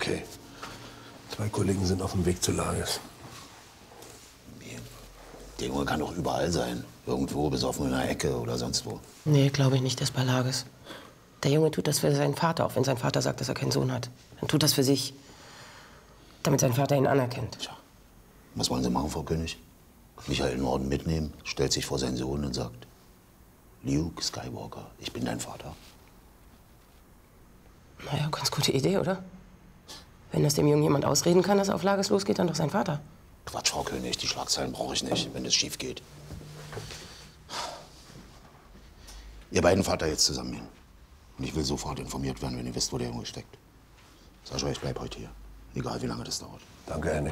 Okay. 2 Kollegen sind auf dem Weg zu Lages. Der Junge kann doch überall sein. Irgendwo, bis auf in einer Ecke oder sonst wo. Nee, glaube ich nicht, der ist bei Lages. Der Junge tut das für seinen Vater, auch wenn sein Vater sagt, dass er keinen Sohn hat. Dann tut das für sich, damit sein Vater ihn anerkennt. Tja, was wollen Sie machen, Frau König? Michael Norden mitnehmen, stellt sich vor seinen Sohn und sagt: Luke Skywalker, ich bin dein Vater. Naja, ganz gute Idee, oder? Wenn das dem Jungen jemand ausreden kann, dass er auf Lages losgeht, dann doch sein Vater. Quatsch, Frau König, die Schlagzeilen brauche ich nicht, wenn es schief geht. Ihr beiden fahrt da jetzt zusammen hin. Und ich will sofort informiert werden, wenn ihr wisst, wo der Junge steckt. Sascha, ich bleib heute hier. Egal, wie lange das dauert. Danke, Henning.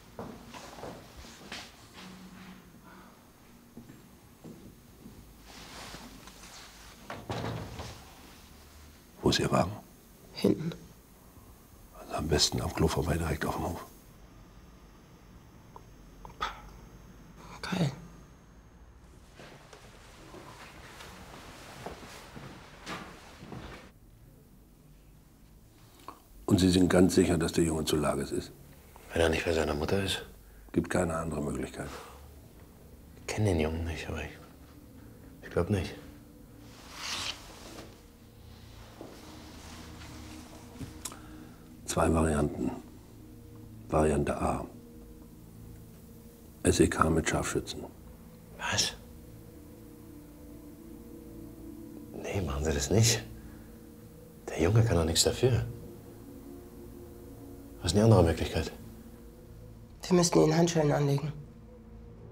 Wo ist Ihr Wagen? Hinten. Also am besten am Klo vorbei, direkt auf dem Hof. Geil. Und Sie sind ganz sicher, dass der Junge zu Lages ist? Wenn er nicht bei seiner Mutter ist? Gibt keine andere Möglichkeit. Ich kenne den Jungen nicht, aber ich glaube nicht. Zwei Varianten. Variante A. SEK mit Scharfschützen. Was? Nee, machen Sie das nicht. Der Junge kann doch nichts dafür. Was ist die andere Möglichkeit? Wir müssten ihn Handschellen anlegen.